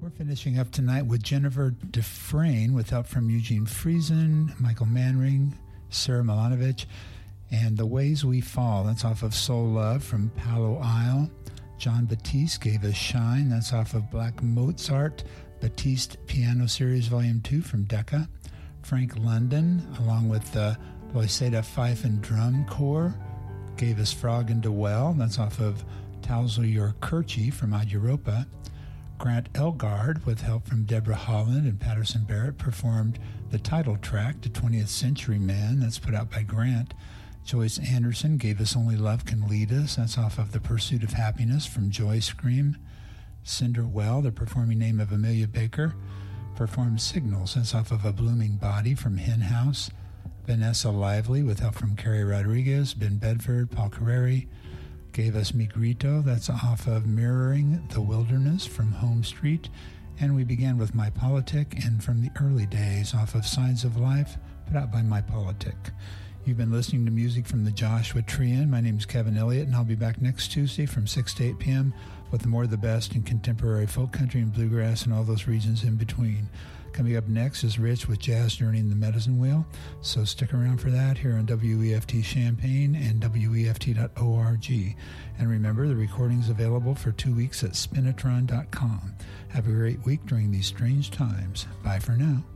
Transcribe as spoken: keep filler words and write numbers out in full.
We're finishing up tonight with Jennifer Dufresne with help from Eugene Friesen, Michael Manring, Sarah Milanovic, and The Ways We Fall. That's off of Soul Love from Palo Isle. John Batiste gave us Shine. That's off of Black Mozart, Batiste Piano Series Volume two from Decca. Frank London, along with the Loiseda Fife and Drum Corps, gave us Frog and Well. That's off of Tousle Your Kerchie from Ad Europa. Grant Elgard, with help from Deborah Holland and Patterson Barrett, performed the title track to twentieth Century Man. That's put out by Grant. Joyce Anderson gave us Only Love Can Lead Us. That's off of The Pursuit of Happiness from Joy Scream. Cinder Well, the performing name of Amelia Baker, performed Signals. That's off of A Blooming Body from Hen House. Vanessa Lively, with help from Carrie Rodriguez, Ben Bedford, Paul Carreri, gave us Mi Grito. That's off of Mirroring the Wilderness from Home Street. And we began with My Politic, and from the early days off of Signs of Life, put out by My Politic. You've been listening to music from the Joshua Trian. My name is Kevin Elliott, and I'll be back next Tuesday from six to eight p.m. with more of the best in contemporary folk country and bluegrass and all those regions in between. Coming up next is Rich with Jazz Journey in the Medicine Wheel, so stick around for that here on W E F T Champaign and W E F T dot org. And remember, the recording's available for two weeks at spinatron dot com. Have a great week during these strange times. Bye for now.